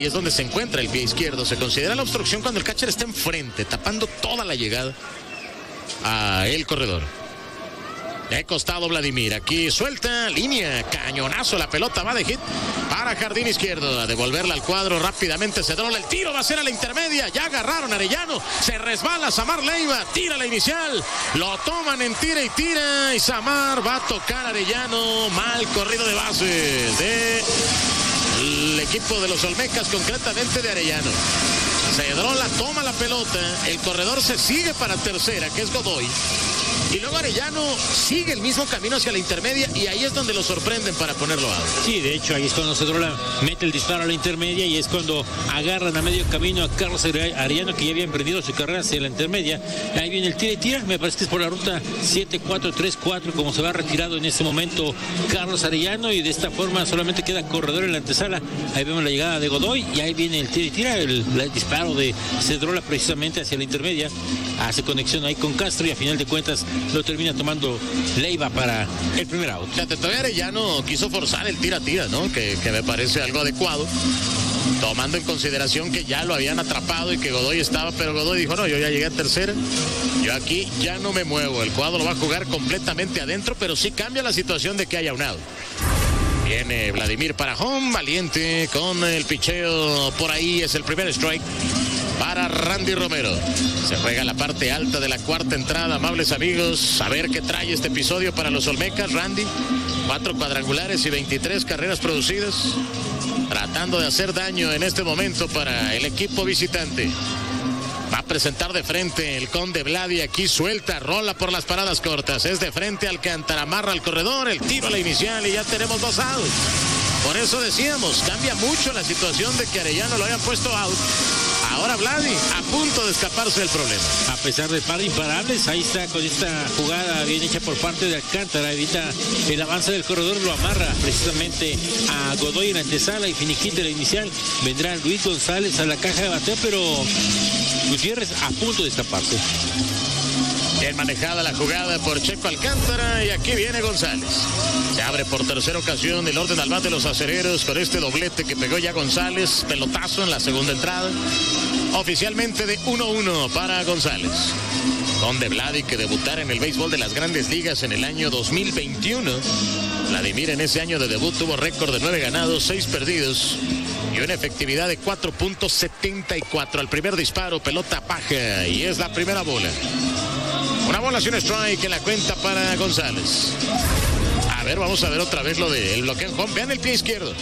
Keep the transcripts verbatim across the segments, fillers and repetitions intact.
Y es donde se encuentra el pie izquierdo. Se considera la obstrucción cuando el catcher está enfrente, tapando toda la llegada a el corredor. De costado Vladimir, aquí suelta, línea, cañonazo, la pelota va de hit para jardín izquierdo, a devolverla al cuadro rápidamente, Cedrola, el tiro va a ser a la intermedia, ya agarraron a Arellano, se resbala Samar Leiva, tira la inicial, lo toman en tira y tira, y Samar va a tocar a Arellano, mal corrido de base de el equipo de los Olmecas, concretamente de Arellano. Cedrola toma la pelota, el corredor se sigue para tercera, que es Godoy. Y luego Arellano sigue el mismo camino hacia la intermedia y ahí es donde lo sorprenden para ponerlo out. Sí, de hecho ahí es cuando Cedrola mete el disparo a la intermedia y es cuando agarran a medio camino a Carlos Arellano, que ya había emprendido su carrera hacia la intermedia. Ahí viene el tira y tira, me parece que es por la ruta siete cuatro tres cuatro, como se va retirado en este momento Carlos Arellano, y de esta forma solamente queda corredor en la antesala. Ahí vemos la llegada de Godoy y ahí viene el tira y tira, el, el disparo de Cedrola precisamente hacia la intermedia, hace conexión ahí con Castro y a final de cuentas lo termina tomando Leiva para el primer out. O sea, todavía Arellano quiso forzar el tira-tira, ¿no? Que, que me parece algo adecuado, tomando en consideración que ya lo habían atrapado y que Godoy estaba, pero Godoy dijo, no, yo ya llegué a tercera, yo aquí ya no me muevo, el cuadro va a jugar completamente adentro, pero sí cambia la situación de que haya un out. Viene Vladimir para home, valiente con el picheo, por ahí es el primer strike para Randy Romero. Se juega la parte alta de la cuarta entrada, amables amigos. A ver qué trae este episodio para los Olmecas. Randy, cuatro cuadrangulares y veintitrés carreras producidas, tratando de hacer daño en este momento para el equipo visitante. Va a presentar de frente el Conde Vladi, aquí suelta, rola por las paradas cortas, es de frente Alcántara, amarra al corredor, el tiro a la inicial y ya tenemos dos outs. Por eso decíamos, cambia mucho la situación de que Arellano lo hayan puesto out. Ahora Vladi a punto de escaparse del problema. A pesar de par de imparables, ahí está con esta jugada bien hecha por parte de Alcántara, evita el avance del corredor, lo amarra precisamente a Godoy en la antesala y finiquita la inicial. Vendrá Luis González a la caja de bateo, pero Gutiérrez a punto de escaparse. Bien manejada la jugada por Checo Alcántara y aquí viene González. Se abre por tercera ocasión el orden al bat de los acereros con este doblete que pegó ya González, pelotazo en la segunda entrada. Oficialmente de uno uno para González. Conde Vladi, que debutara en el béisbol de las Grandes Ligas en el año dos mil veintiuno. Vladimir en ese año de debut tuvo récord de nueve ganados, seis perdidos y una efectividad de cuatro punto setenta y cuatro. Al primer disparo, pelota baja y es la primera bola. Una bola sin strike en la cuenta para González. A ver, vamos a ver otra vez lo del bloqueo en home. Vean el pie izquierdo.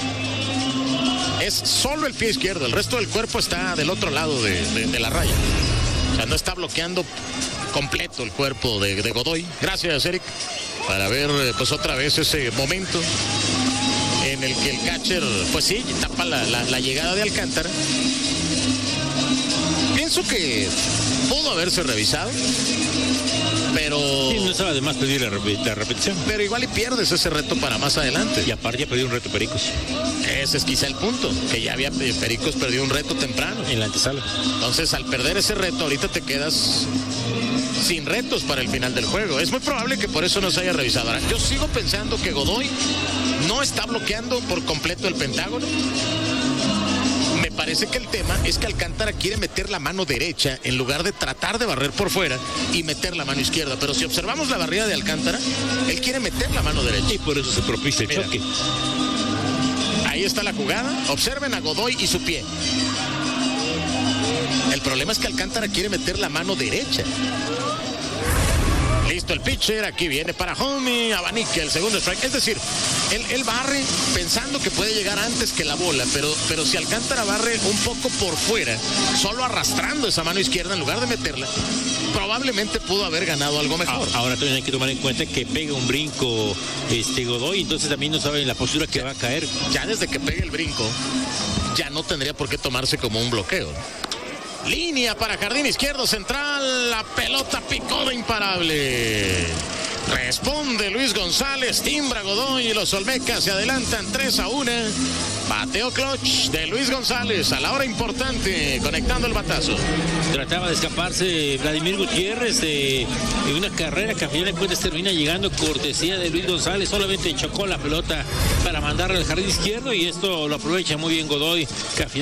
Es solo el pie izquierdo. El resto del cuerpo está del otro lado de, de, de la raya. O sea, no está bloqueando completo el cuerpo de, de Godoy. Gracias, Eric. Para ver, pues otra vez ese momento en el que el catcher, pues sí, tapa la, la, la llegada de Alcántara. Pienso que pudo haberse revisado, pero... Sí, no estaba de más pedir la, rep la repetición. Pero igual y pierdes ese reto para más adelante. Y aparte ya perdió un reto Pericos. Ese es quizá el punto, que ya había Pericos perdió un reto temprano. En la antesala. Entonces, al perder ese reto, ahorita te quedas sin retos para el final del juego. Es muy probable que por eso no se haya revisado. Ahora, yo sigo pensando que Godoy no está bloqueando por completo el pentágono. Me parece que el tema es que Alcántara quiere meter la mano derecha en lugar de tratar de barrer por fuera y meter la mano izquierda. Pero si observamos la barrida de Alcántara, él quiere meter la mano derecha. Y por eso se propicia el Mira, choque. ahí está la jugada. Observen a Godoy y su pie. El problema es que Alcántara quiere meter la mano derecha. Listo el pitcher, aquí viene para home y abanica el segundo strike. Es decir, él, él barre pensando que puede llegar antes que la bola, pero, pero si Alcántara barre un poco por fuera, solo arrastrando esa mano izquierda en lugar de meterla, probablemente pudo haber ganado algo mejor. Ahora también hay que tomar en cuenta que pega un brinco este Godoy, entonces también no sabe la postura que va a caer. Ya desde que pegue el brinco, ya no tendría por qué tomarse como un bloqueo. Línea para jardín izquierdo central, la pelota picó de imparable. Responde Luis González, timbra Godoy y los Olmecas se adelantan tres a uno. Bateo clutch de Luis González a la hora importante, conectando el batazo. Trataba de escaparse Vladimir Gutiérrez de, de una carrera que a final de cuentas termina llegando cortesía de Luis González. Solamente chocó la pelota para mandarla al jardín izquierdo y esto lo aprovecha muy bien Godoy, que a final